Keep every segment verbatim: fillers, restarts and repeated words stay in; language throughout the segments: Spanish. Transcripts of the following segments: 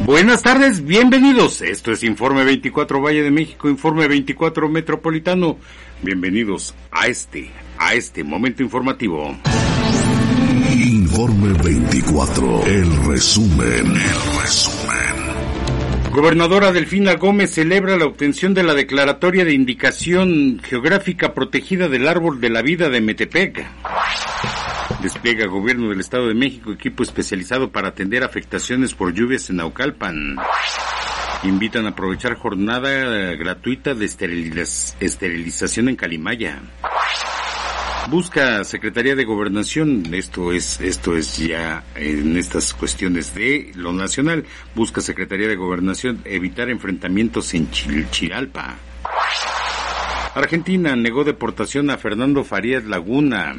Buenas tardes, bienvenidos. Esto es Informe veinticuatro Valle de México, Informe veinticuatro Metropolitano. Bienvenidos a este, a este momento informativo. Informe veinticuatro, el resumen, el resumen. Gobernadora Delfina Gómez celebra la obtención de la declaratoria de indicación geográfica protegida del Árbol de la Vida de Metepec. Despliega Gobierno del Estado de México equipo especializado para atender afectaciones por lluvias en Naucalpan. Invitan a aprovechar jornada gratuita de esteriliz- esterilización en Calimaya. Busca Secretaría de Gobernación, esto es esto es ya en estas cuestiones de lo nacional, busca Secretaría de Gobernación evitar enfrentamientos en Chilchiralpa. Argentina negó deportación a Fernando Farías Laguna.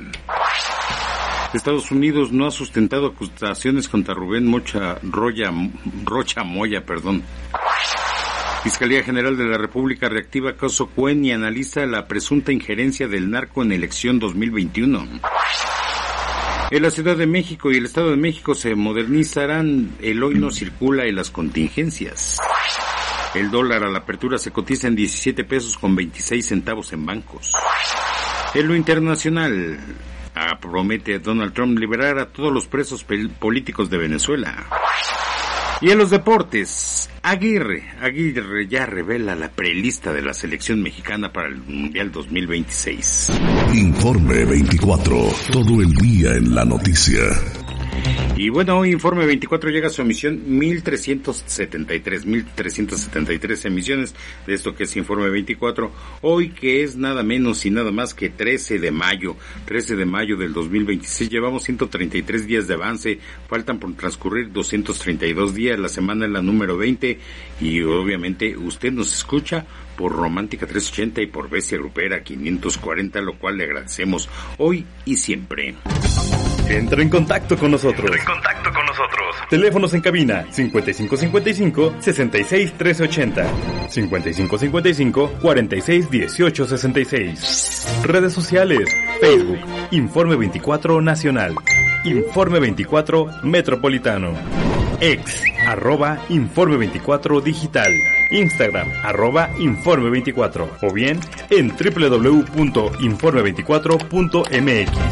Estados Unidos no ha sustentado acusaciones contra Rubén Mocha, Roya, Rocha Moya, perdón. Fiscalía General de la República reactiva caso Cuen y analiza la presunta injerencia del narco en elección dos mil veintiuno. En la Ciudad de México y el Estado de México se modernizarán el hoy no circula y las contingencias. El dólar a la apertura se cotiza en diecisiete pesos con veintiséis centavos en bancos. En lo internacional, Ah, promete Donald Trump liberar a todos los presos políticos de Venezuela. Y en los deportes, Aguirre, Aguirre ya revela la prelista de la selección mexicana para el Mundial dos mil veintiséis. Informe veinticuatro, todo el día en la noticia. Y bueno, hoy Informe veinticuatro llega a su emisión mil trescientos setenta y tres, mil trescientos setenta y tres emisiones de esto que es Informe veinticuatro, hoy que es nada menos y nada más que trece de mayo, trece de mayo del dos mil veintiséis, llevamos ciento treinta y tres días de avance, faltan por transcurrir doscientos treinta y dos días, la semana es la número veinte y obviamente usted nos escucha por Romántica trescientos ochenta y por Bestia Grupera quinientos cuarenta, lo cual le agradecemos hoy y siempre. Entra en contacto con nosotros. Entra en contacto con nosotros. Teléfonos en cabina cincuenta y cinco cincuenta y cinco, sesenta y seis trece ochenta, cincuenta y cinco cincuenta y cinco, cuarenta y seis dieciocho sesenta y seis. Redes sociales: Facebook, Informe veinticuatro Nacional, Informe veinticuatro Metropolitano, Ex, arroba Informe veinticuatro Digital, Instagram, arroba Informe veinticuatro, o bien en doble u doble u doble u punto informe veinticuatro punto m x.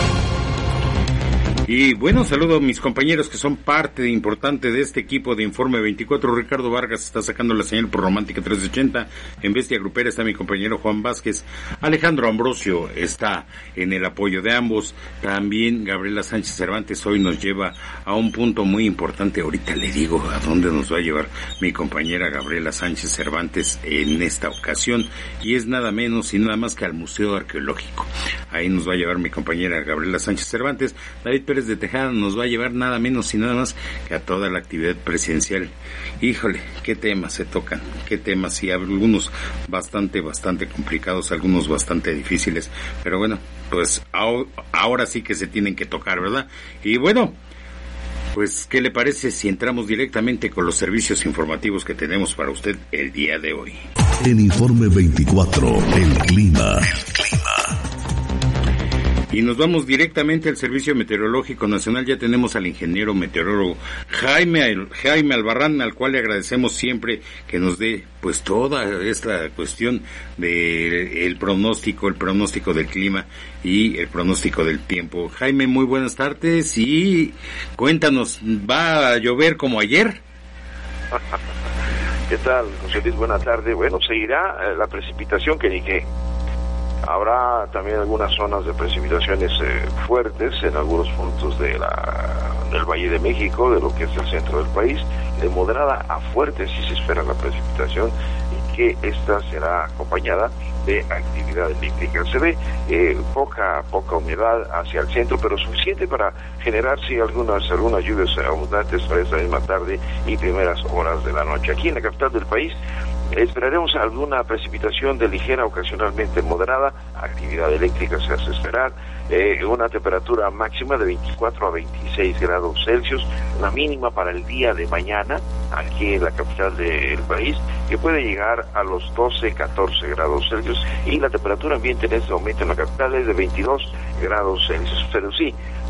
Y bueno, saludo a mis compañeros que son parte importante de este equipo de Informe veinticuatro. Ricardo Vargas está sacando la señal por Romántica trescientos ochenta. En Bestia Grupera está mi compañero Juan Vázquez. Alejandro Ambrosio está en el apoyo de ambos. También Gabriela Sánchez Cervantes hoy nos lleva a un punto muy importante. Ahorita le digo a dónde nos va a llevar mi compañera Gabriela Sánchez Cervantes en esta ocasión. Y es nada menos y nada más que al Museo Arqueológico. Ahí nos va a llevar mi compañera Gabriela Sánchez Cervantes. David Pérez de Tejada nos va a llevar nada menos y nada más que a toda la actividad presidencial. Híjole, qué temas se tocan, qué temas, y algunos bastante, bastante complicados, algunos bastante difíciles, pero bueno, pues ahora sí que se tienen que tocar, ¿verdad? Y bueno, pues, ¿qué le parece si entramos directamente con los servicios informativos que tenemos para usted el día de hoy? En Informe veinticuatro, el clima. El clima. Y nos vamos directamente al Servicio Meteorológico Nacional. Ya tenemos al ingeniero meteorólogo Jaime, Jaime Albarrán, al cual le agradecemos siempre que nos dé pues toda esta cuestión de el pronóstico, el pronóstico del clima y el pronóstico del tiempo. Jaime, muy buenas tardes y cuéntanos, ¿va a llover como ayer? ¿Qué tal, José Luis? Buenas tardes. Bueno, seguirá la precipitación que dije. Habrá también algunas zonas de precipitaciones eh, fuertes en algunos puntos de la, del Valle de México, de lo que es el centro del país. De moderada a fuerte sí se espera la precipitación y que esta será acompañada de actividad eléctrica. Se ve eh, poca poca humedad hacia el centro, pero suficiente para generar sí algunas, algunas lluvias abundantes para esta misma tarde y primeras horas de la noche. Aquí en la capital del país esperaremos alguna precipitación de ligera, ocasionalmente moderada, actividad eléctrica se hace esperar, eh, una temperatura máxima de veinticuatro a veintiséis grados Celsius, la mínima para el día de mañana, aquí en la capital del país, que puede llegar a los doce, catorce grados Celsius, y la temperatura ambiente en este momento en la capital es de veintidós grados Celsius, pero sí,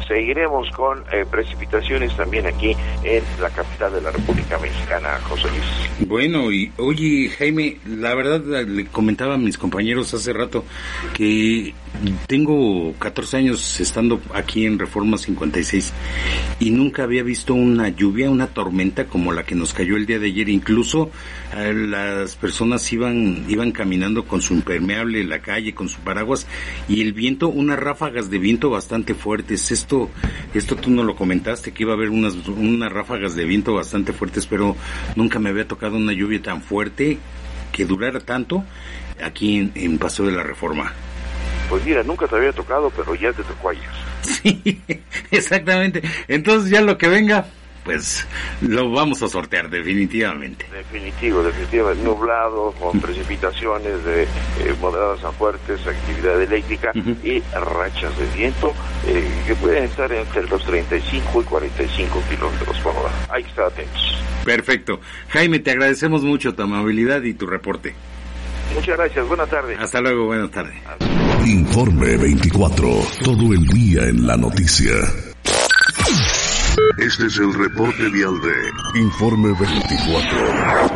seguiremos con eh, precipitaciones también aquí en la capital de la República Mexicana, José Luis. Bueno, y oye, Jaime, la verdad le comentaba a mis compañeros hace rato que tengo catorce años estando aquí en Reforma cincuenta y seis y nunca había visto una lluvia, una tormenta como la que nos cayó el día de ayer. Incluso eh, las personas iban iban caminando con su impermeable en la calle, con su paraguas, y el viento, unas ráfagas de viento bastante fuertes. Esto esto tú no lo comentaste, que iba a haber unas unas ráfagas de viento bastante fuertes, pero nunca me había tocado una lluvia tan fuerte que durara tanto aquí en, en Paseo de la Reforma. Pues mira, nunca te había tocado, pero ya te tocó ayer. Sí, exactamente. Entonces ya lo que venga, pues lo vamos a sortear definitivamente. Definitivo, definitivamente. Nublado, con precipitaciones de eh, moderadas a fuertes, actividad eléctrica uh-huh. y rachas de viento eh, que pueden estar entre los treinta y cinco y cuarenta y cinco kilómetros por hora. Hay que estar atentos. Perfecto. Jaime, te agradecemos mucho tu amabilidad y tu reporte. Muchas gracias, buenas tardes. Hasta luego, buenas tardes. Informe veinticuatro, todo el día en la noticia. Este es el reporte vial de Informe veinticuatro.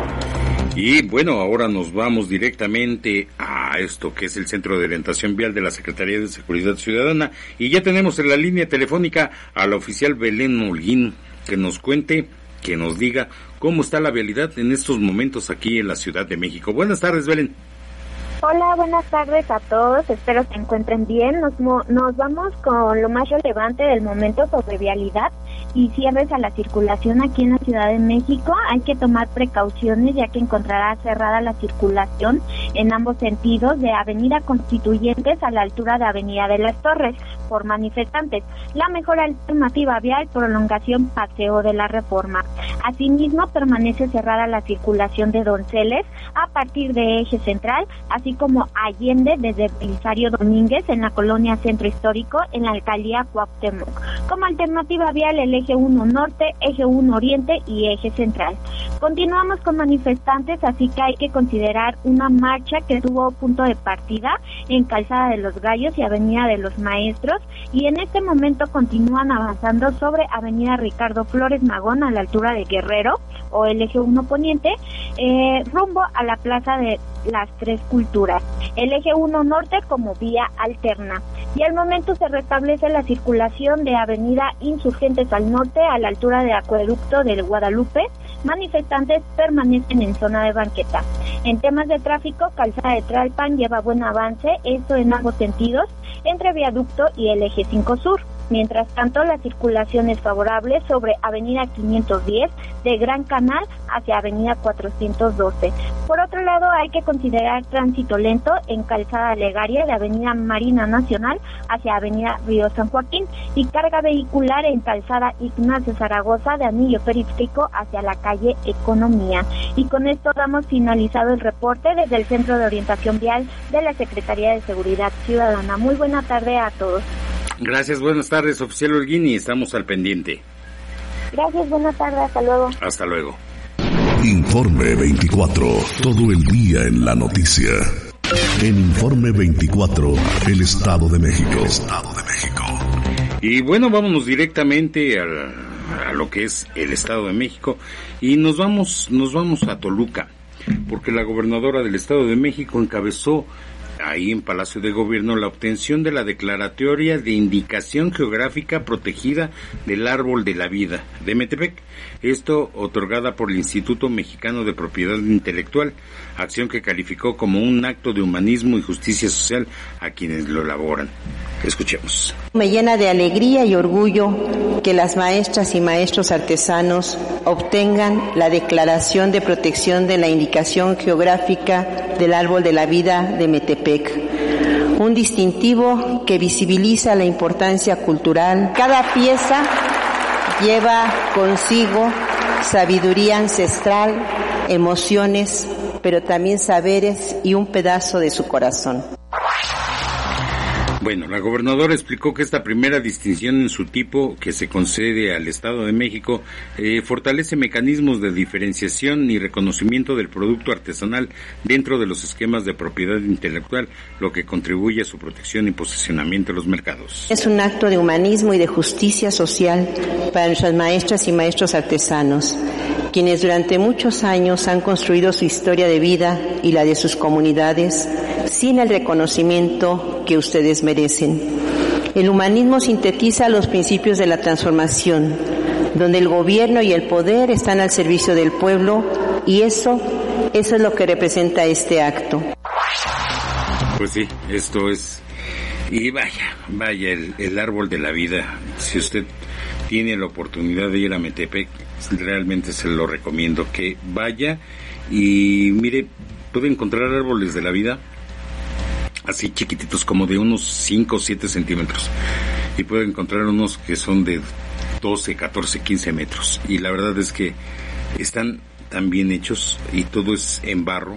Y bueno, ahora nos vamos directamente a esto que es el Centro de Orientación Vial de la Secretaría de Seguridad Ciudadana, y ya tenemos en la línea telefónica a la oficial Belén Holguín, que nos cuente, que nos diga cómo está la vialidad en estos momentos aquí en la Ciudad de México. Buenas tardes, Belén. Hola, buenas tardes a todos, espero se encuentren bien. Nos, nos vamos con lo más relevante del momento sobre vialidad y cierres a la circulación aquí en la Ciudad de México. Hay que tomar precauciones ya que encontrará cerrada la circulación en ambos sentidos de Avenida Constituyentes a la altura de Avenida de las Torres por manifestantes. La mejor alternativa vial, prolongación Paseo de la Reforma. Asimismo, permanece cerrada la circulación de Donceles a partir de Eje Central, así como Allende desde Belisario Domínguez en la colonia Centro Histórico en la alcaldía Cuauhtémoc. Como alternativa vial, el Eje uno Norte, Eje uno Oriente y Eje Central. Continuamos con manifestantes, así que hay que considerar una marcha que tuvo punto de partida en Calzada de los Gallos y Avenida de los Maestros, y en este momento continúan avanzando sobre Avenida Ricardo Flores Magón a la altura de Guerrero o el Eje uno Poniente, eh, rumbo a la Plaza de las Tres Culturas, el Eje uno Norte como vía alterna. Y al momento se restablece la circulación de Avenida Insurgentes al norte a la altura de Acueducto del Guadalupe. Manifestantes permanecen en zona de banqueta. En temas de tráfico, Calzada de Tlalpan lleva buen avance, esto en ambos sentidos, entre Viaducto y el Eje cinco Sur. Mientras tanto, la circulación es favorable sobre Avenida quinientos diez de Gran Canal hacia Avenida cuatrocientos doce. Por otro lado, hay que considerar tránsito lento en Calzada Legaria de Avenida Marina Nacional hacia Avenida Río San Joaquín y carga vehicular en Calzada Ignacio Zaragoza de Anillo Periférico hacia la calle Economía. Y con esto damos finalizado el reporte desde el Centro de Orientación Vial de la Secretaría de Seguridad Ciudadana. Muy buena tarde a todos. Gracias, buenas tardes, oficial Holguín, y estamos al pendiente. Gracias, buenas tardes, hasta luego. Hasta luego. Informe veinticuatro, todo el día en la noticia. En Informe veinticuatro, el Estado de México. Estado de México. Y bueno, vámonos directamente al, a lo que es el Estado de México y nos vamos, nos vamos a Toluca, porque la gobernadora del Estado de México encabezó ahí en Palacio de Gobierno la obtención de la declaratoria de indicación geográfica protegida del Árbol de la Vida de Metepec, esto otorgada por el Instituto Mexicano de Propiedad Intelectual, acción que calificó como un acto de humanismo y justicia social a quienes lo elaboran. Escuchemos. Me llena de alegría y orgullo que las maestras y maestros artesanos obtengan la declaración de protección de la indicación geográfica del Árbol de la Vida de Metepec, un distintivo que visibiliza la importancia cultural. Cada pieza lleva consigo sabiduría ancestral, emociones, pero también saberes y un pedazo de su corazón. Bueno, la gobernadora explicó que esta primera distinción en su tipo que se concede al Estado de México eh, fortalece mecanismos de diferenciación y reconocimiento del producto artesanal dentro de los esquemas de propiedad intelectual, lo que contribuye a su protección y posicionamiento en los mercados. Es un acto de humanismo y de justicia social para nuestras maestras y maestros artesanos, quienes durante muchos años han construido su historia de vida y la de sus comunidades sin el reconocimiento que ustedes merecen. El humanismo sintetiza los principios de la transformación, donde el gobierno y el poder están al servicio del pueblo, y eso, eso es lo que representa este acto. Pues sí, esto es, y vaya, vaya, el, el árbol de la vida. Si usted tiene la oportunidad de ir a Metepec, realmente se lo recomiendo que vaya y mire, puede encontrar árboles de la vida así chiquititos, como de unos cinco o siete centímetros, y puede encontrar unos que son de doce, catorce, quince metros, y la verdad es que están tan bien hechos y todo es en barro,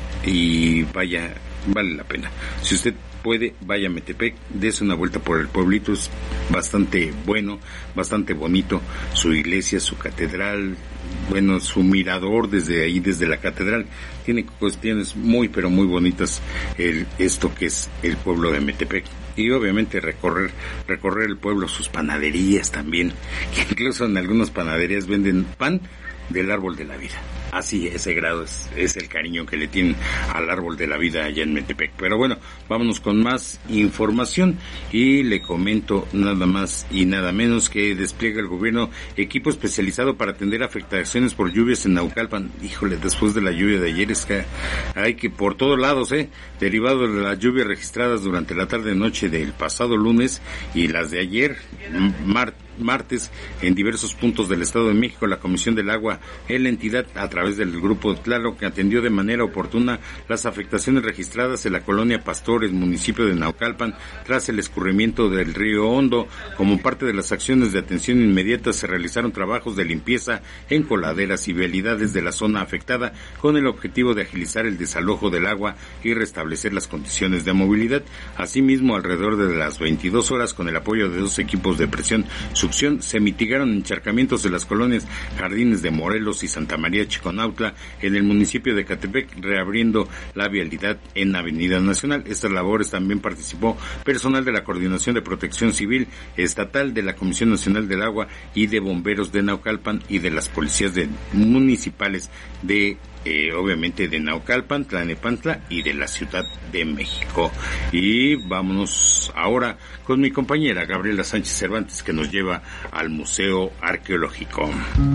y vaya, vale la pena. Si usted puede, vaya a Metepec, dése una vuelta por el pueblito, es bastante bueno, bastante bonito, su iglesia, su catedral, bueno, su mirador desde ahí, desde la catedral, tiene cuestiones muy, pero muy bonitas, el, esto que es el pueblo de Metepec. Y obviamente recorrer, recorrer el pueblo, sus panaderías también, que incluso en algunas panaderías venden pan del árbol de la vida. Así, ese grado es, es el cariño que le tienen al árbol de la vida allá en Metepec. Pero bueno, vámonos con más información y le comento nada más y nada menos que despliega el gobierno equipo especializado para atender afectaciones por lluvias en Naucalpan. Híjole, después de la lluvia de ayer es que hay que por todos lados, eh, derivado de las lluvias registradas durante la tarde noche del pasado lunes y las de ayer, martes, martes en diversos puntos del Estado de México, la Comisión del Agua en la entidad, a través del Grupo Tlaloc, que atendió de manera oportuna las afectaciones registradas en la colonia Pastores, municipio de Naucalpan, tras el escurrimiento del río Hondo. Como parte de las acciones de atención inmediata, se realizaron trabajos de limpieza en coladeras y vialidades de la zona afectada, con el objetivo de agilizar el desalojo del agua y restablecer las condiciones de movilidad. Asimismo, alrededor de las veintidós horas, con el apoyo de dos equipos de presión se mitigaron encharcamientos de las colonias Jardines de Morelos y Santa María Chiconautla en el municipio de Ecatepec, reabriendo la vialidad en Avenida Nacional. Estas labores también participó personal de la Coordinación de Protección Civil Estatal, de la Comisión Nacional del Agua y de Bomberos de Naucalpan y de las policías de, municipales de Eh, obviamente de Naucalpan, Tlalnepantla y de la Ciudad de México. Y vámonos ahora con mi compañera Gabriela Sánchez Cervantes, que nos lleva al Museo Arqueológico.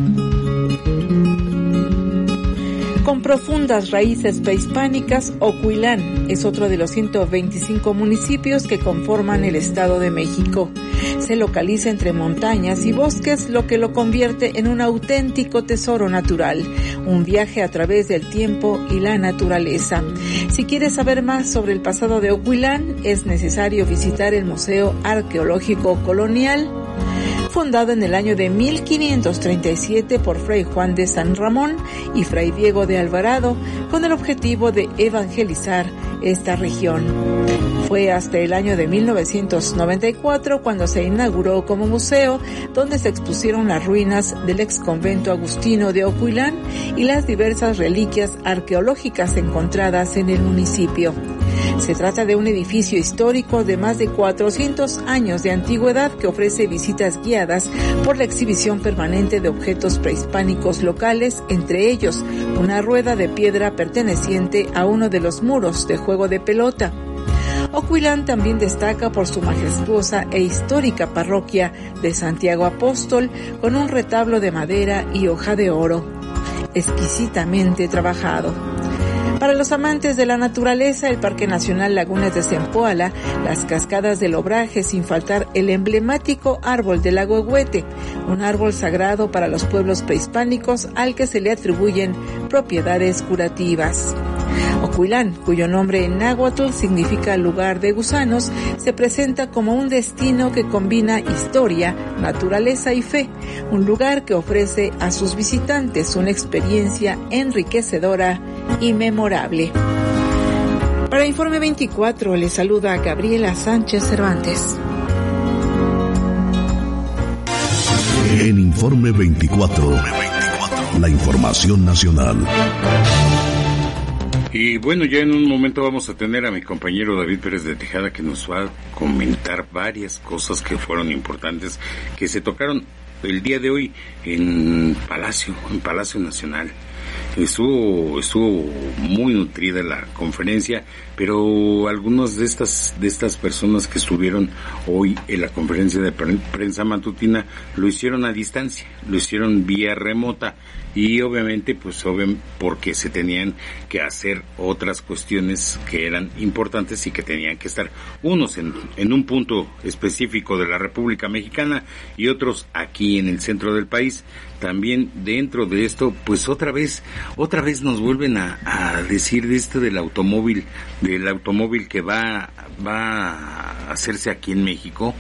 Con profundas raíces prehispánicas, Ocuilán es otro de los ciento veinticinco municipios que conforman el Estado de México. Se localiza entre montañas y bosques, lo que lo convierte en un auténtico tesoro natural, un viaje a través del tiempo y la naturaleza. Si quieres saber más sobre el pasado de Ocuilán, es necesario visitar el Museo Arqueológico Colonial, fundado en el año de mil quinientos treinta y siete por Fray Juan de San Ramón y Fray Diego de Alvarado, con el objetivo de evangelizar esta región. Fue hasta el año de mil novecientos noventa y cuatro cuando se inauguró como museo, donde se expusieron las ruinas del ex convento agustino de Ocuilán y las diversas reliquias arqueológicas encontradas en el municipio. Se trata de un edificio histórico de más de cuatrocientos años de antigüedad que ofrece visitas guiadas por la exhibición permanente de objetos prehispánicos locales, entre ellos una rueda de piedra perteneciente a uno de los muros de juego de pelota. Ocuilán también destaca por su majestuosa e histórica parroquia de Santiago Apóstol, con un retablo de madera y hoja de oro, exquisitamente trabajado. Para los amantes de la naturaleza, el Parque Nacional Lagunas de Zempoala, las cascadas del Obraje, sin faltar el emblemático árbol del lago Ehuete, un árbol sagrado para los pueblos prehispánicos al que se le atribuyen propiedades curativas. Ocuilán, cuyo nombre en náhuatl significa lugar de gusanos, se presenta como un destino que combina historia, naturaleza y fe, un lugar que ofrece a sus visitantes una experiencia enriquecedora y memorable. Para Informe veinticuatro le saluda Gabriela Sánchez Cervantes. En Informe veinticuatro, la información nacional. Y bueno, ya en un momento vamos a tener a mi compañero David Pérez de Tejada, que nos va a comentar varias cosas que fueron importantes, que se tocaron el día de hoy en Palacio, en Palacio Nacional. Estuvo, estuvo muy nutrida la conferencia, pero algunas de estas, de estas personas que estuvieron hoy en la conferencia de prensa matutina lo hicieron a distancia, lo hicieron vía remota, y obviamente pues obviamente porque se tenían que hacer otras cuestiones que eran importantes y que tenían que estar unos en, en un punto específico de la República Mexicana y otros aquí en el centro del país. También dentro de esto, pues otra vez, otra vez nos vuelven a, a decir de esto del automóvil, del automóvil que va, va a hacerse aquí en México,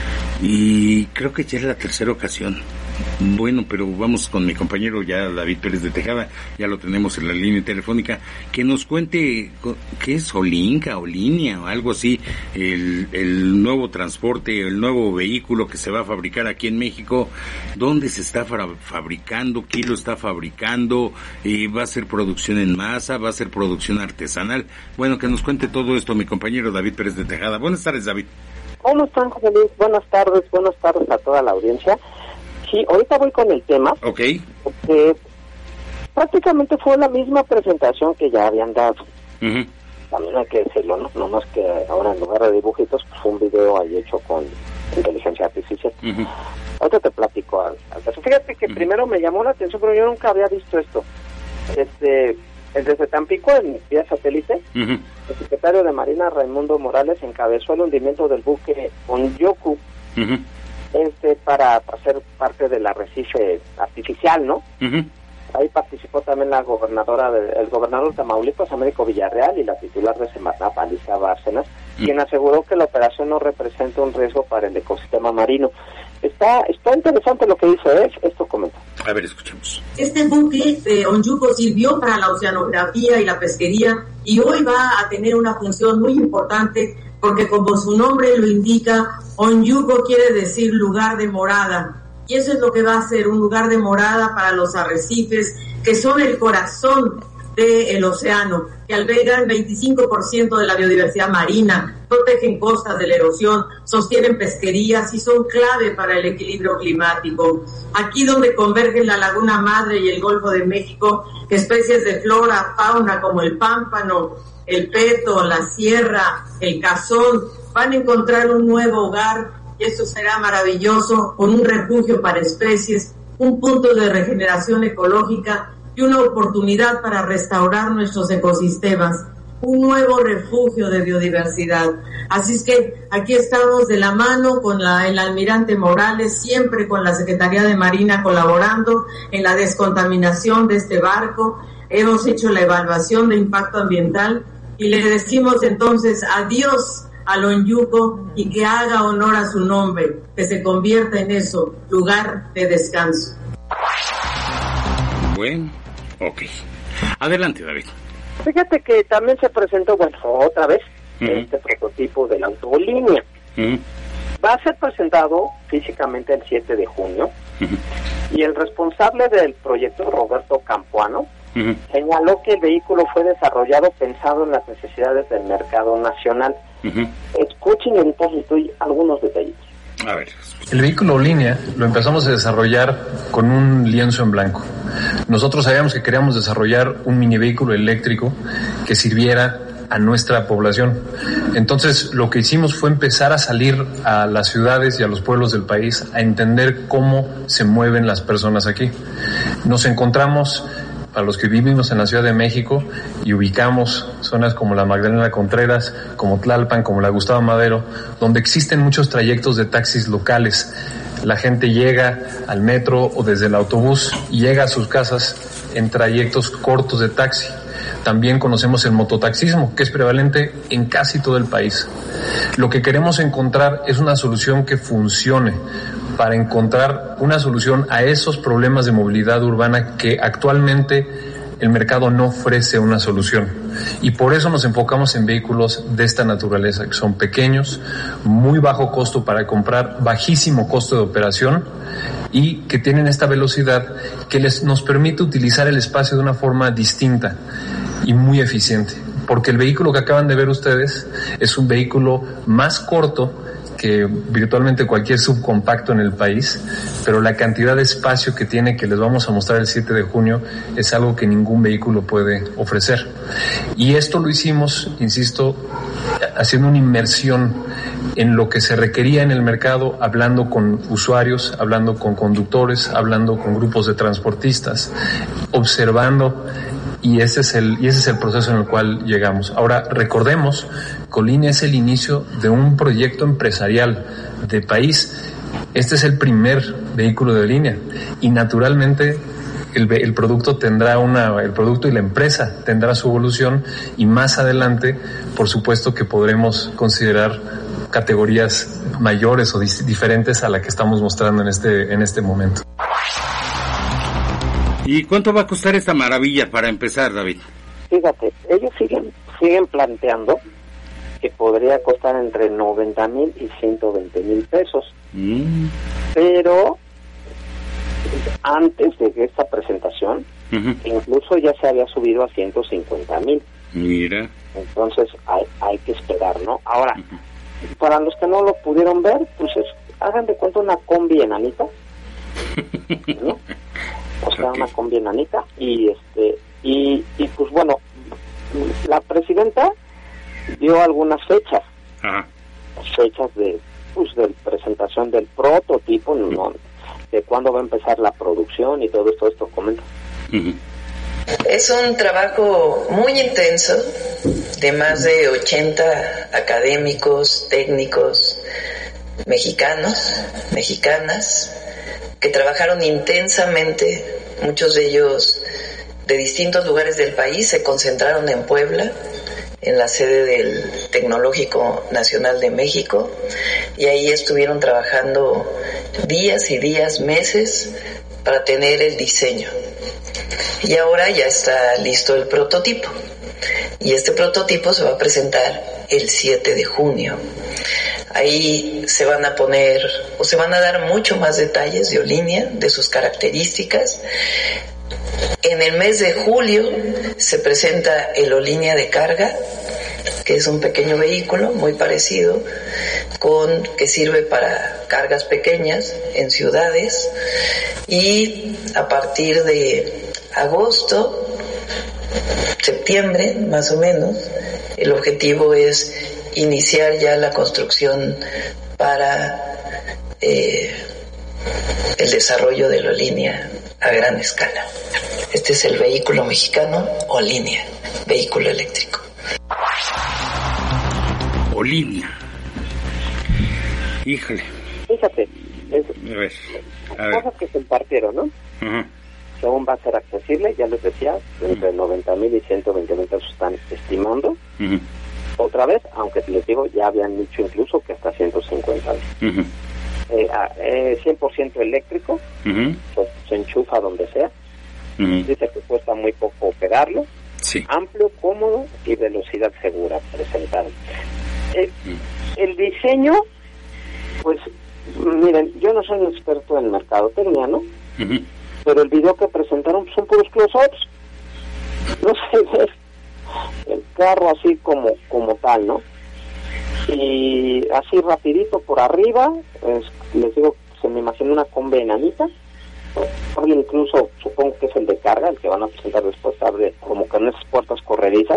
y creo que ya es la tercera ocasión. Bueno, pero vamos con mi compañero ya David Pérez de Tejada, ya lo tenemos en la línea telefónica, que nos cuente qué es Olinca o Línea o algo así, el, el nuevo transporte, el nuevo vehículo que se va a fabricar aquí en México, dónde se está fra- fabricando, quién lo está fabricando, eh, va a ser producción en masa, va a ser producción artesanal. Bueno, que nos cuente todo esto mi compañero David Pérez de Tejada. Buenas tardes, David. ¿Cómo están, José Luis? Buenas tardes, buenas tardes a toda la audiencia. Sí, ahorita voy con el tema. Ok. Porque prácticamente fue la misma presentación que ya habían dado. Uh-huh. También hay que decirlo, ¿no? No más que ahora en lugar de dibujitos, pues fue un video ahí hecho con inteligencia artificial. Uh-huh. Ahorita te platico al, al caso. Fíjate que uh-huh. primero me llamó la atención, pero yo nunca había visto esto. Desde, desde Tampico, en vía satélite, uh-huh. el secretario de Marina, Raimundo Morales, encabezó el hundimiento del buque Onyoku, uh-huh. este para hacer parte del arrecife artificial, ¿no? Uh-huh. Ahí participó también la gobernadora, de, el gobernador de Tamaulipas, Américo Villarreal, y la titular de Semarnat, Alicia Bárcenas, uh-huh. quien aseguró que la operación no representa un riesgo para el ecosistema marino. Está está interesante lo que dice, ¿eh? Esto comenta. A ver, escuchemos. Este buque de Onyoku sirvió para la oceanografía y la pesquería, y hoy va a tener una función muy importante, porque como su nombre lo indica, Onyoku quiere decir lugar de morada, y eso es lo que va a ser un lugar de morada para los arrecifes, que son el corazón del océano, que albergan veinticinco por ciento de la biodiversidad marina, protegen costas de la erosión, sostienen pesquerías y son clave para el equilibrio climático. Aquí donde convergen la Laguna Madre y el Golfo de México, especies de flora, fauna como el pámpano, el peto, la sierra, el cazón, van a encontrar un nuevo hogar, y esto será maravilloso, con un refugio para especies, un punto de regeneración ecológica y una oportunidad para restaurar nuestros ecosistemas, un nuevo refugio de biodiversidad. Así es que aquí estamos de la mano con la, el almirante Morales, siempre con la Secretaría de Marina colaborando en la descontaminación de este barco. Hemos hecho la evaluación de impacto ambiental y le decimos entonces adiós al Onyoku y que haga honor a su nombre, que se convierta en eso, lugar de descanso. Bueno, ok. Adelante, David. Fíjate que también se presentó, bueno, otra vez, uh-huh. este prototipo del autolínea. Uh-huh. Va a ser presentado físicamente el siete de junio, uh-huh. y el responsable del proyecto, Roberto Campuano, uh-huh. señaló que el vehículo fue desarrollado pensado en las necesidades del mercado nacional. Uh-huh. Escuchen y ahorita les doy algunos detalles. A ver. El vehículo línea lo empezamos a desarrollar con un lienzo en blanco. Nosotros sabíamos que queríamos desarrollar un mini vehículo eléctrico que sirviera a nuestra población. Entonces lo que hicimos fue empezar a salir a las ciudades y a los pueblos del país a entender cómo se mueven las personas aquí. Nos encontramos, para los que vivimos en la Ciudad de México y ubicamos zonas como la Magdalena Contreras, como Tlalpan, como la Gustavo Madero, donde existen muchos trayectos de taxis locales. La gente llega al metro o desde el autobús y llega a sus casas en trayectos cortos de taxi. También conocemos el mototaxismo, que es prevalente en casi todo el país. Lo que queremos encontrar es una solución que funcione, para encontrar una solución a esos problemas de movilidad urbana que actualmente el mercado no ofrece una solución. Y por eso nos enfocamos en vehículos de esta naturaleza, que son pequeños, muy bajo costo para comprar, bajísimo costo de operación y que tienen esta velocidad que les, nos permite utilizar el espacio de una forma distinta y muy eficiente. Porque el vehículo que acaban de ver ustedes es un vehículo más corto que virtualmente cualquier subcompacto en el país, pero la cantidad de espacio que tiene, que les vamos a mostrar el siete de junio, es algo que ningún vehículo puede ofrecer. Y esto lo hicimos, insisto, haciendo una inmersión en lo que se requería en el mercado, hablando con usuarios, hablando con conductores, hablando con grupos de transportistas, observando. Y ese es el y ese es el proceso en el cual llegamos. Ahora, recordemos, Colina es el inicio de un proyecto empresarial de país. Este es el primer vehículo de línea y naturalmente el, el producto tendrá una el producto y la empresa tendrá su evolución y más adelante, por supuesto que podremos considerar categorías mayores o dis, diferentes a la que estamos mostrando en este en este momento. ¿Y cuánto va a costar esta maravilla para empezar, David? Fíjate, ellos siguen siguen planteando que podría costar entre noventa mil y ciento veinte mil pesos. Mm. Pero antes de esta presentación, uh-huh. incluso ya se había subido a ciento cincuenta mil. Mira. Entonces hay, hay que esperar, ¿no? Ahora, uh-huh. para los que no lo pudieron ver, pues es, hagan de cuenta una combi enanita, ¿no? O sea, okay. una combi enanita y este y, y pues bueno, la presidenta dio algunas fechas, Ajá. fechas de pues de presentación del prototipo, ¿no? De cuándo va a empezar la producción y todo esto, esto comenta. Uh-huh. Es un trabajo muy intenso de más de ochenta académicos, técnicos mexicanos, mexicanas, que trabajaron intensamente, muchos de ellos de distintos lugares del país, se concentraron en Puebla, en la sede del Tecnológico Nacional de México, y ahí estuvieron trabajando días y días, meses, para tener el diseño. Y ahora ya está listo el prototipo, y este prototipo se va a presentar el siete de junio. Ahí se van a poner o se van a dar mucho más detalles de Olinia, de sus características. En el mes de julio se presenta el Olinia de carga, que es un pequeño vehículo muy parecido, con que sirve para cargas pequeñas en ciudades. Y a partir de agosto, septiembre más o menos, el objetivo es iniciar ya la construcción para eh, el desarrollo de la Olinia a gran escala. Este es el vehículo mexicano Olinia, vehículo eléctrico. Olinia. Híjole. Fíjate, es, a ver, a ver. cosas que se impartieron, ¿no? Uh-huh. Según va a ser accesible, ya les decía, entre uh-huh. noventa mil y ciento veinte mil pesos están estimando. Uh-huh. Otra vez, aunque les digo, ya habían dicho incluso que hasta ciento cincuenta mil. Uh-huh. Eh, eh, cien por ciento eléctrico, uh-huh. pues, se enchufa donde sea. Uh-huh. Dice que cuesta muy poco operarlo. Sí. Amplio, cómodo y velocidad segura presentado. Eh, uh-huh. El diseño, pues, miren, yo no soy un experto en mercadotecnia, ¿no? Uh-huh. Pero el video que presentaron son puros close-ups. No se ve el carro así como como tal, ¿no? Y así rapidito por arriba, es, les digo, se me imagina una combi enanita, incluso supongo que es el de carga, el que van a presentar después, abre como con esas puertas corredizas,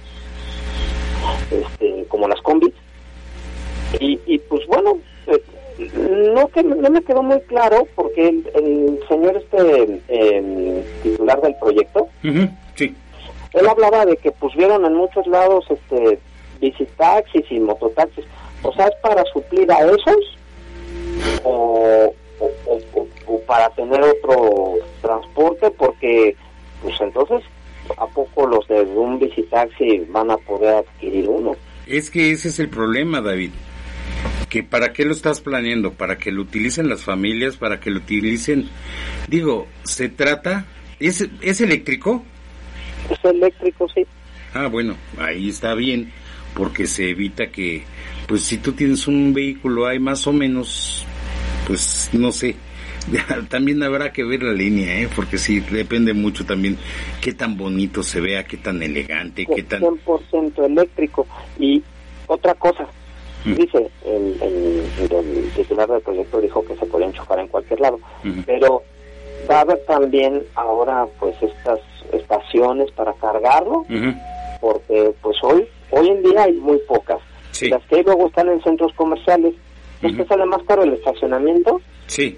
este, como las combis, y, y pues bueno, eh, no que no me quedó muy claro, porque el, el señor este, eh, titular del proyecto, uh-huh. sí. Él hablaba de que pues vieron en muchos lados este bicitaxis y mototaxis. O sea, ¿es para suplir a esos? O, o, o, o para tener otro transporte? Porque, pues entonces, ¿a poco los de un bicitaxi van a poder adquirir uno? Es que ese es el problema, David. Que ¿para qué lo estás planeando? ¿Para que lo utilicen las familias? ¿Para que lo utilicen? Digo, se trata... ¿Es, es eléctrico? Es eléctrico, sí. Ah, bueno, ahí está bien, porque se evita que, pues si tú tienes un vehículo, hay más o menos, pues no sé, también habrá que ver la línea, ¿eh? Porque sí, depende mucho también qué tan bonito se vea, qué tan elegante, qué tan... cien por ciento eléctrico. Y otra cosa, mm. dice, el, el, el titular del proyecto dijo que se podían chocar en cualquier lado, uh-huh. pero va a haber también ahora pues estas estaciones para cargarlo, uh-huh. porque pues hoy hoy en día hay muy pocas. Sí. Las que luego están en centros comerciales, ¿no uh-huh. es que sale más caro el estacionamiento? Sí.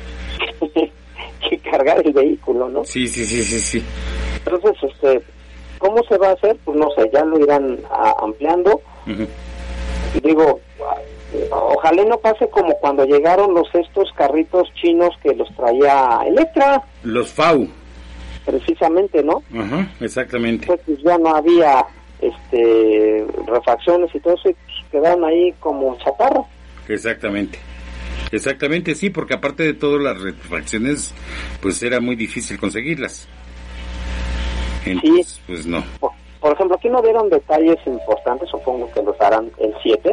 que cargar el vehículo, ¿no? Sí, sí, sí, sí, sí. Entonces, este, ¿cómo se va a hacer? Pues no sé, ya lo irán a, ampliando. Uh-huh. Y digo, ojalá no pase como cuando llegaron los estos carritos chinos que los traía Electra. Los F A U. Precisamente, ¿no? Ajá, uh-huh, exactamente. Pues, pues ya no había este refacciones y todo eso, y pues quedaron ahí como chatarra. Exactamente. Exactamente, sí, porque aparte de todo las refacciones, pues era muy difícil conseguirlas. Entonces, sí. Pues no. Por, por ejemplo, aquí no dieron detalles importantes, supongo que los harán el siete,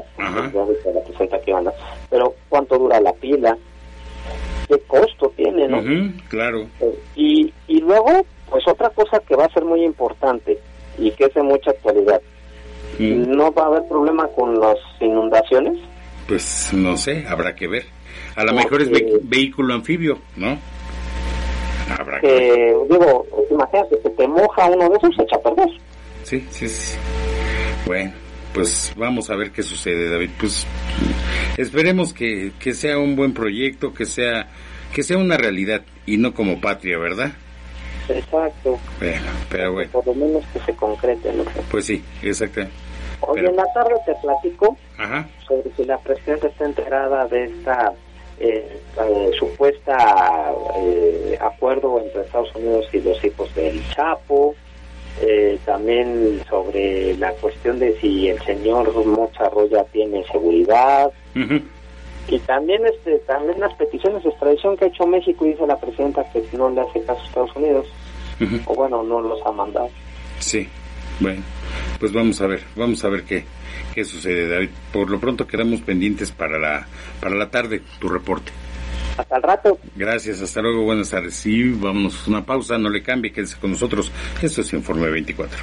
pero ¿cuánto dura la pila? ¿Qué costo tiene, no? Uh-huh, claro. Eh, y, y luego, pues otra cosa que va a ser muy importante y que es de mucha actualidad, uh-huh. ¿no va a haber problema con las inundaciones? Pues no sé, habrá que ver. A lo mejor es ve- vehículo anfibio, ¿no? Habrá que eh, ver. Digo, imagínate, que te moja uno de esos, se echa a perder. Sí, sí, sí. Bueno, pues vamos a ver qué sucede, David. Pues esperemos que, que sea un buen proyecto, que sea que sea una realidad y no como Patria, ¿verdad? Exacto. Bueno, pero bueno. Por lo menos que se concrete, ¿no? Pues sí, exacto. Hoy pero... en la tarde te platico Ajá. sobre si la presidenta está enterada de esta eh, eh, supuesta eh, acuerdo entre Estados Unidos y los hijos del Chapo, eh, también sobre la cuestión de si el señor Mocha Roya tiene seguridad, uh-huh. y también este también las peticiones de extradición que ha hecho México, y dice la presidenta que no le hace caso a Estados Unidos, uh-huh. o bueno, no los ha mandado. Sí, bueno, pues vamos a ver, vamos a ver qué qué sucede, David. Por lo pronto quedamos pendientes para la para la tarde tu reporte. Hasta el rato. Gracias, hasta luego, buenas tardes. Y vámonos a una pausa, no le cambie, quédese con nosotros. Esto es Informe veinticuatro.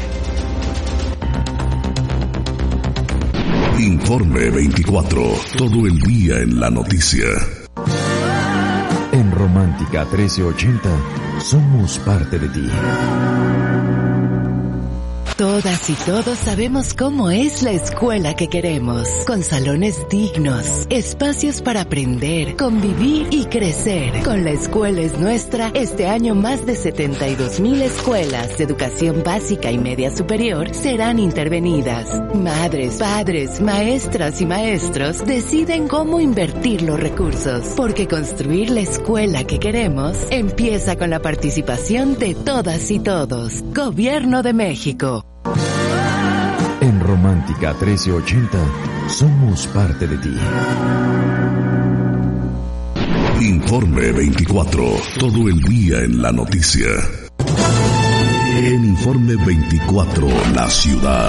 Informe veinticuatro, todo el día en la noticia. En Romántica trece ochenta, somos parte de ti. Todas y todos sabemos cómo es la escuela que queremos, con salones dignos, espacios para aprender, convivir y crecer. Con La Escuela es Nuestra, este año más de setenta y dos mil escuelas de educación básica y media superior serán intervenidas. Madres, padres, maestras y maestros deciden cómo invertir los recursos, porque construir la escuela que queremos empieza con la participación de todas y todos. Gobierno de México. En Romántica trece ochenta, somos parte de ti. Informe veinticuatro, todo el día en la noticia. En Informe veinticuatro, la ciudad.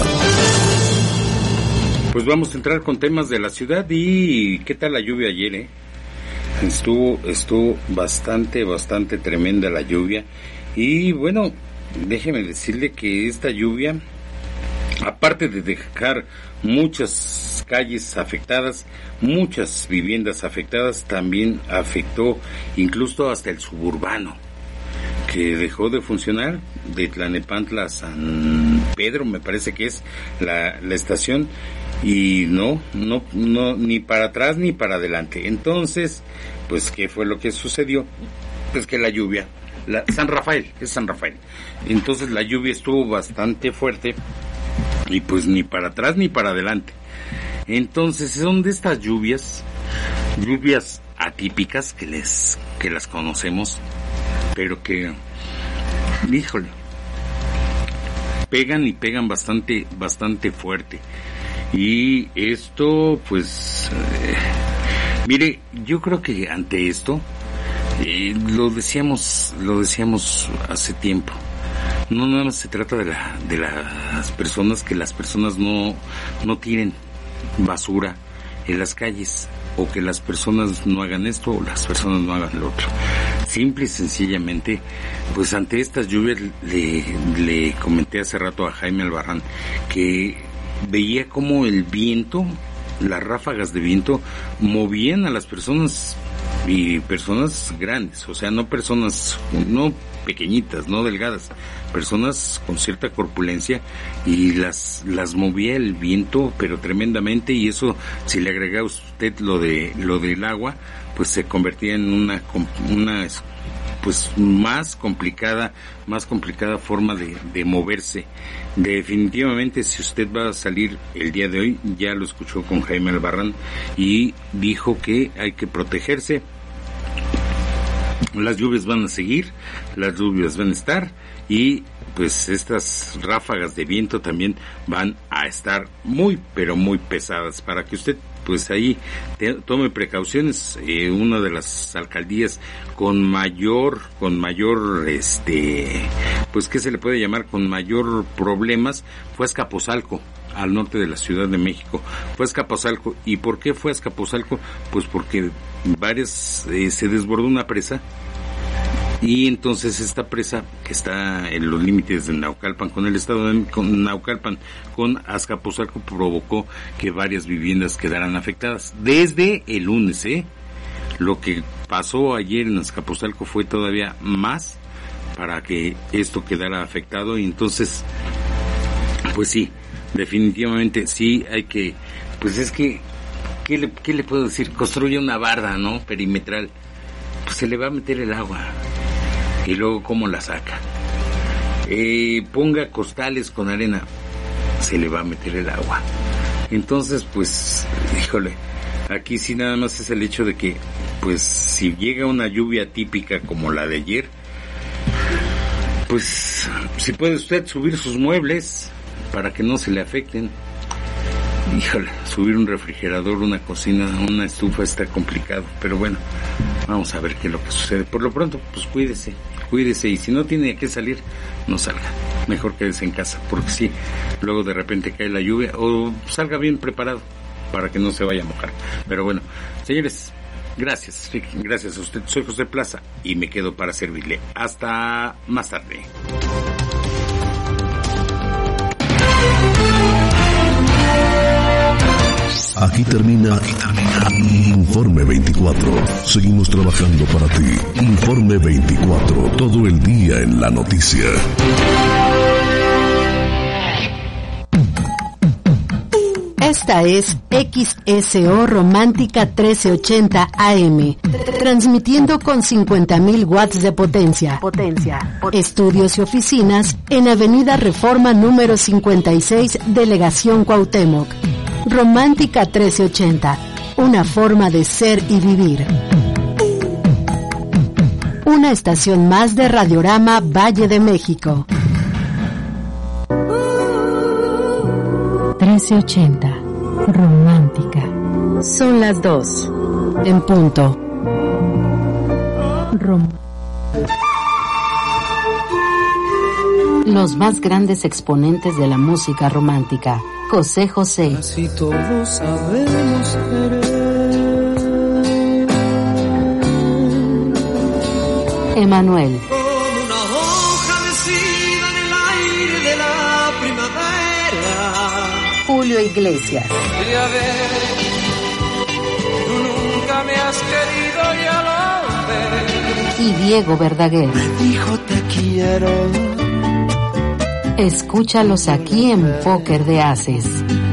Pues vamos a entrar con temas de la ciudad. Y ¿qué tal la lluvia ayer, eh? Estuvo, estuvo bastante, bastante tremenda la lluvia. Y bueno, déjeme decirle que esta lluvia, aparte de dejar muchas calles afectadas, muchas viviendas afectadas, también afectó incluso hasta el suburbano, que dejó de funcionar, de Tlalnepantla a San Pedro, me parece que es la, la estación, y no, no, no, ni para atrás ni para adelante. Entonces, pues, ¿qué fue lo que sucedió? Pues que la lluvia, la, San Rafael, es San Rafael. Entonces la lluvia estuvo bastante fuerte y pues ni para atrás ni para adelante. Entonces son de estas lluvias, lluvias atípicas que les, que las conocemos, pero que, híjole, pegan y pegan bastante, bastante fuerte. Y esto, pues, eh, mire, yo creo que ante esto, Eh, lo decíamos, lo decíamos hace tiempo. no nada más se trata de la de las personas, que las personas no no tiren basura en las calles, o que las personas no hagan esto o las personas no hagan lo otro. Simple y sencillamente, pues ante estas lluvias, le, le comenté hace rato a Jaime Albarrán que veía cómo el viento, las ráfagas de viento movían a las personas, y personas grandes, o sea, no personas, no pequeñitas, no delgadas, personas con cierta corpulencia, y las las movía el viento, pero tremendamente, y eso, si le agrega a usted lo de lo del agua, pues se convertía en una una pues más complicada, más complicada forma de, de moverse. Definitivamente, si usted va a salir el día de hoy, ya lo escuchó con Jaime Albarrán, y dijo que hay que protegerse. Las lluvias van a seguir, las lluvias van a estar, y pues estas ráfagas de viento también van a estar muy, pero muy pesadas, para que usted pues ahí te, tome precauciones. Eh, una de las alcaldías con mayor, con mayor, este, pues qué se le puede llamar, con mayor problemas, fue Azcapotzalco, al norte de la Ciudad de México. Fue Azcapotzalco. ¿Y por qué fue Azcapotzalco? Pues porque varias, eh, se desbordó una presa, y entonces esta presa, que está en los límites de Naucalpan con el estado de con Naucalpan con Azcapotzalco, provocó que varias viviendas quedaran afectadas. Desde el lunes, ¿eh? Lo que pasó ayer en Azcapotzalco fue todavía más para que esto quedara afectado, y entonces, pues sí, definitivamente sí hay que, pues es que, ¿qué le, qué le puedo decir? Construye una barda, ¿no? Perimetral. Pues se le va a meter el agua. Y luego, ¿cómo la saca? Eh, ponga costales con arena. Se le va a meter el agua. Entonces, pues, híjole, aquí sí nada más es el hecho de que, pues, si llega una lluvia típica como la de ayer, pues, si puede usted subir sus muebles para que no se le afecten. Híjole, subir un refrigerador, una cocina, una estufa está complicado, pero bueno, vamos a ver qué es lo que sucede. Por lo pronto, pues cuídese, cuídese, y si no tiene que salir, no salga. Mejor quédese en casa, porque sí, luego de repente cae la lluvia, o salga bien preparado para que no se vaya a mojar. Pero bueno, señores, gracias, gracias a usted. Soy José Plaza y me quedo para servirle. Hasta más tarde. Aquí termina, Aquí termina Informe veinticuatro. Seguimos trabajando para ti. Informe veinticuatro, todo el día en la noticia. Esta es X S O Romántica trece ochenta A M, transmitiendo con cincuenta mil watts de potencia. Potencia. Estudios y oficinas en Avenida Reforma número cincuenta y seis, Delegación Cuauhtémoc. Romántica trece ochenta, una forma de ser y vivir. Una estación más de Radiorama Valle de México. trece ochenta, romántica. Son las dos, en punto. Rom- Los más grandes exponentes de la música romántica. José José. Así todos sabemos querer. Emanuel. Como una hoja mecida en el aire de la primavera. Julio Iglesias. Y a ver, tú nunca me has querido, ya lo ves. Y Diego Verdaguer. Me dijo te quiero. Escúchalos aquí en Póker de Haces.